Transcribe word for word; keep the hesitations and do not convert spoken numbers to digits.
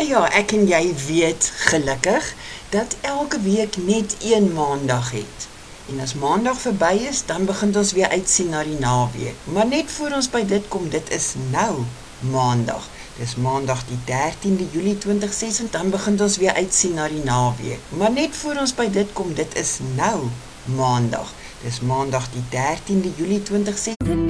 Nou ja, ek en jy weet gelukkig dat elke week net een maandag het. En as maandag verby is, dan begin ons weer uitsien na die naweek. Maar net voor ons by dit kom, dit is nou maandag. Dis maandag die dertiende Julie twintig sesentwintig, dan begin ons weer uitsien na die naweek. Maar net voor ons by dit kom, dit is nou maandag. Dis maandag die dertiende Julie twintig sesentwintig.